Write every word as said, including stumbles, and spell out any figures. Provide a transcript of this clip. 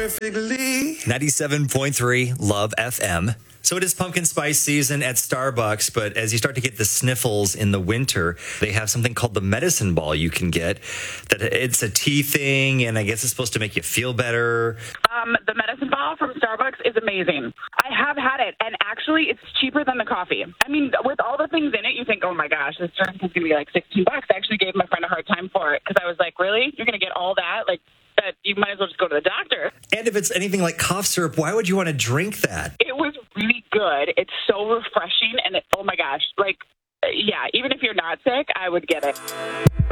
perfectly. ninety-seven point three Love F M. So it is pumpkin spice season at Starbucks, but as you start to get the sniffles in the winter, they have something called the medicine ball you can get. That it's a tea thing, and I guess it's supposed to make you feel better. Um, the medicine ball from Starbucks is amazing. I have had it, and actually, it's cheaper than the coffee. I mean, with all the things in it, you think, oh my gosh, this drink is going to be like sixteen bucks. I actually gave my friend a hard time for it because I was like, really? You're going to get all that? Like, that you might as well just go to the doctor. And if it's anything like cough syrup, why would you want to drink that? It was really good. It's so refreshing, and it, oh my gosh, like, yeah, even if you're not sick, I would get it.